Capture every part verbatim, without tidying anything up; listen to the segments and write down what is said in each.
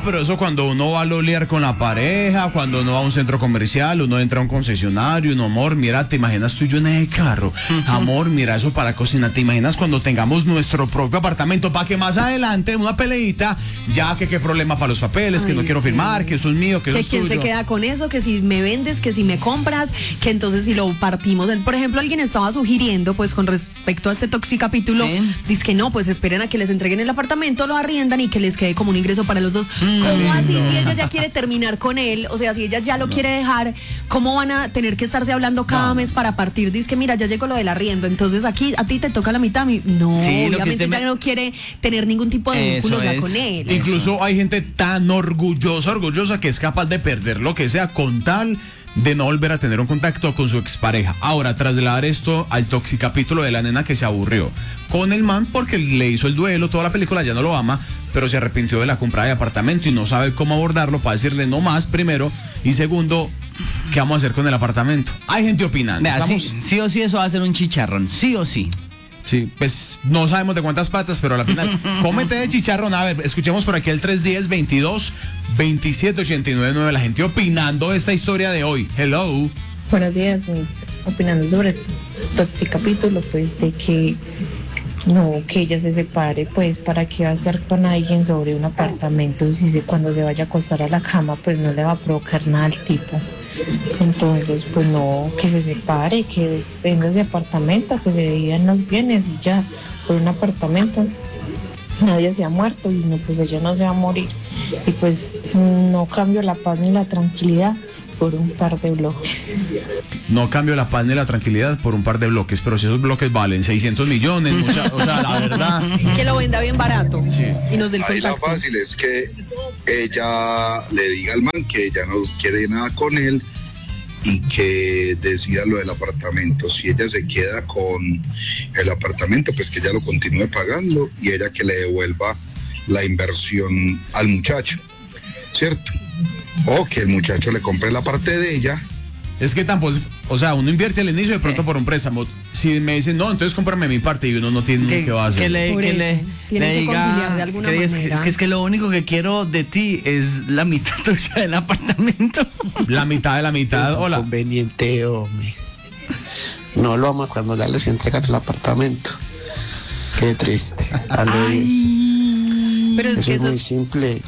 pero eso cuando uno va a lolear con la pareja, cuando uno va a un centro comercial, uno entra a un concesionario, uno, amor, mira, ¿te imaginas tú y yo en ese carro? Uh-huh. Amor, mira eso para cocinar, ¿te imaginas cuando tengamos nuestro propio apartamento? Para que más adelante, una peleita, ya que qué problema para los papeles, Ay, que no quiero sí. firmar, que eso es mío, que, que eso es tuyo. Que quién se queda con eso, que si me vendes, que si me compras, que entonces si lo partimos. Por ejemplo, alguien estaba sugiriendo, pues con respecto a este toxicapítulo, ¿sí? Dice que no, pues esperen a que les entreguen el apartamento, lo arriendan y que les quede como un ingreso para los dos. Mm, ¿Cómo así? No. Si ella ya quiere terminar con él, o sea, si ella ya lo no. quiere dejar, ¿cómo van a tener que estarse hablando cada no. mes para partir? Dice que mira, ya llegó lo del arriendo, entonces aquí a ti te toca la mitad. No, sí, obviamente ella me... no quiere tener ningún tipo de vínculo ya con él. Incluso Eso. hay gente tan orgullosa, orgullosa que es capaz de perder lo que sea con tal de no volver a tener un contacto con su expareja. Ahora, trasladar esto al toxicapítulo de la nena que se aburrió con el man porque le hizo el duelo, toda la película, ya no lo ama, pero se arrepintió de la compra de apartamento y no sabe cómo abordarlo para decirle no más, primero, y segundo, ¿qué vamos a hacer con el apartamento? Hay gente opinando. Vea, sí, sí o sí eso va a ser un chicharrón, sí o sí. Sí, pues no sabemos de cuántas patas, pero a la final, cómete de chicharrón. A ver, escuchemos por aquí el tres uno cero, veintidós, veintisiete, ochenta y nueve nueve, la gente opinando de esta historia de hoy. Hello. Buenos días, Mitz. Opinando sobre el toxicapítulo, pues de que no, que ella se separe, pues para qué va a estar con alguien sobre un apartamento si se, cuando se vaya a acostar a la cama, pues no le va a provocar nada al tipo. Entonces, pues no, que se separe, que venga ese apartamento, que se dividan los bienes y ya, por un apartamento nadie se ha muerto y no, pues ella no se va a morir. Y pues no cambio la paz ni la tranquilidad por un par de bloques. No cambio la paz ni la tranquilidad por un par de bloques, pero si esos bloques valen seiscientos millones, mucha, o sea, la verdad. Que lo venda bien barato. Sí. Y nos dé el Ahí contacto. la fácil es que ella le diga al man que ella no quiere nada con él y que decida lo del apartamento. Si ella se queda con el apartamento, pues que ella lo continúe pagando y ella que le devuelva la inversión al muchacho, ¿cierto? O que el muchacho le compre la parte de ella. Es que tampoco, o sea, uno invierte al inicio de pronto por un préstamo. Si me dicen, no, entonces cómprame mi parte y uno no tiene que, qué va a hacer. Que le, por que eso, le, tienen le que diga, conciliar de alguna que manera. Es que, es que es que lo único que quiero de ti es la mitad tuya del apartamento. La mitad de la mitad, hola. Conveniente, hombre. No lo ama cuando ya les entregan el apartamento. Qué triste. Ay, pero es eso que es eso muy es simple.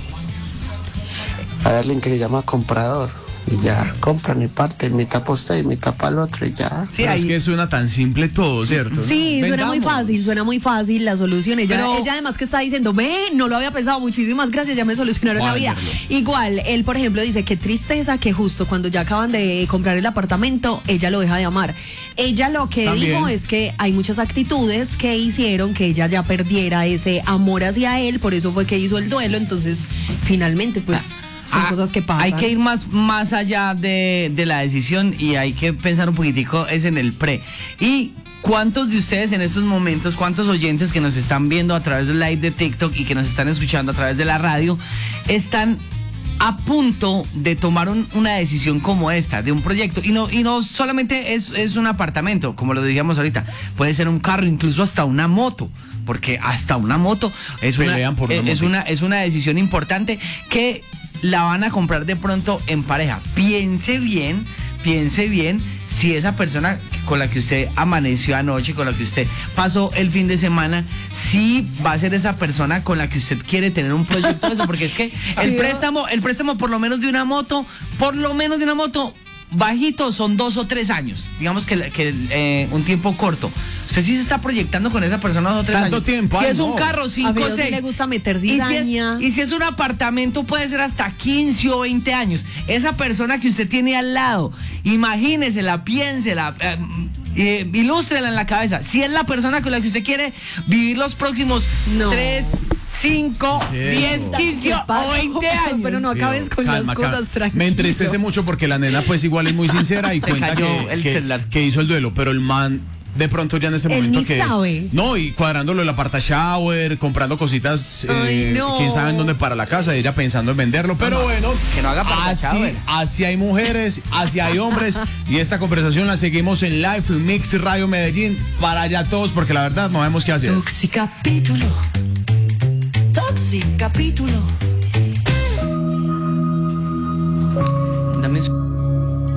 Hay alguien que se llama comprador y ya compran y parten, mitad para usted y mitad para el otro y ya. Sí, es que suena tan simple todo, ¿cierto? Sí, ¿No? suena muy fácil, suena muy fácil la solución. Ella, Pero, ella además que está diciendo, ve, no lo había pensado, muchísimas gracias, ya me solucionaron la vida. Igual, él por ejemplo dice, qué tristeza que justo cuando ya acaban de comprar el apartamento, ella lo deja de amar. Ella lo que También dijo es que hay muchas actitudes que hicieron que ella ya perdiera ese amor hacia él, por eso fue que hizo el duelo, entonces finalmente pues son ah, cosas que pasan. Hay que ir más, más allá de, de la decisión y hay que pensar un poquitico es en el pre. Y ¿cuántos de ustedes en estos momentos, cuántos oyentes que nos están viendo a través del live de TikTok y que nos están escuchando a través de la radio, están a punto de tomar un, una decisión como esta, de un proyecto? Y no, y no solamente es, es un apartamento, como lo decíamos ahorita, puede ser un carro, incluso hasta una moto, porque hasta una moto es una, por una, es, una, es una decisión importante que la van a comprar de pronto en pareja. Piense bien, piense bien si esa persona con la que usted amaneció anoche, con la que usted pasó el fin de semana, si va a ser esa persona con la que usted quiere tener un proyecto de eso, porque es que el préstamo, el préstamo por lo menos de una moto, por lo menos de una moto, bajito son dos o tres años, digamos que, que eh, un tiempo corto. Usted sí se está proyectando con esa persona dos o tres ¿Tanto años. tiempo? Si Ay, es no. un carro, cinco A o Vero seis. sí le gusta meter Y si, cizaña. es, y si es un apartamento puede ser hasta quince o veinte años. Esa persona que usted tiene al lado, imagínesela, piénsela, eh, eh, ilústrela en la cabeza. Si es la persona con la que usted quiere vivir los próximos No. tres, cinco, Sí, diez, no. quince ¿Qué o pasó? veinte años. Pero no acabes con Calma, las calma. cosas, tranquilo. Me entristece mucho porque la nena pues igual es muy sincera y Se cuenta cayó que, el que, celular. que hizo el duelo, pero el man de pronto ya en ese Él momento ni que sabe. no, y cuadrándolo el aparta shower, comprando cositas, Ay, eh, no. quién sabe en dónde para la casa, ella pensando en venderlo, pero bueno, que no haga aparta así, shower. así hay mujeres, así hay hombres, y esta conversación la seguimos en Live Mix Radio Medellín para allá todos, porque la verdad no sabemos qué hacer. Toxicapítulo. Toxicapítulo.